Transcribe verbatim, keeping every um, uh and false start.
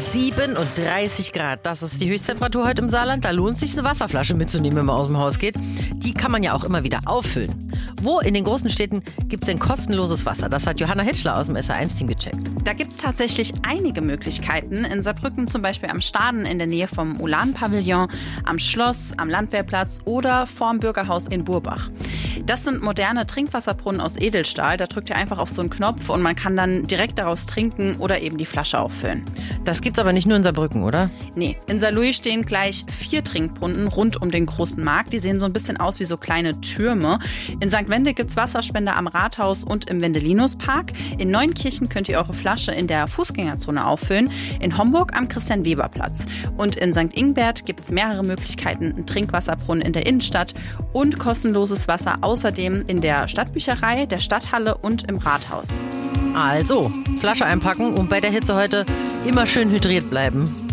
siebenunddreißig Grad, das ist die Höchsttemperatur heute im Saarland. Da lohnt es sich, eine Wasserflasche mitzunehmen, wenn man aus dem Haus geht. Die kann man ja auch immer wieder auffüllen. Wo in den großen Städten gibt es denn kostenloses Wasser? Das hat Johanna Hitschler aus dem S R eins Team gecheckt. Da gibt es tatsächlich einige Möglichkeiten. In Saarbrücken zum Beispiel am Staden in der Nähe vom Ulan-Pavillon, am Schloss, am Landwehrplatz oder vorm Bürgerhaus in Burbach. Das sind moderne Trinkwasserbrunnen aus Edelstahl. Da drückt ihr einfach auf so einen Knopf und man kann dann direkt daraus trinken oder eben die Flasche auffüllen. Das gibt's aber nicht nur in Saarbrücken, oder? Nee, in Saarlouis stehen gleich vier Trinkbrunnen rund um den großen Markt. Die sehen so ein bisschen aus wie so kleine Türme. In Sankt Wende gibt's Wasserspender am Rathaus und im Wendelinuspark. In Neunkirchen könnt ihr eure Flasche in der Fußgängerzone auffüllen. In Homburg am Christian-Weber-Platz. Und in Sankt Ingbert gibt's mehrere Möglichkeiten. Ein Trinkwasserbrunnen in der Innenstadt und kostenloses Wasser außerdem in der Stadtbücherei, der Stadthalle und im Rathaus. Also, Flasche einpacken und bei der Hitze heute immer schön hydriert bleiben.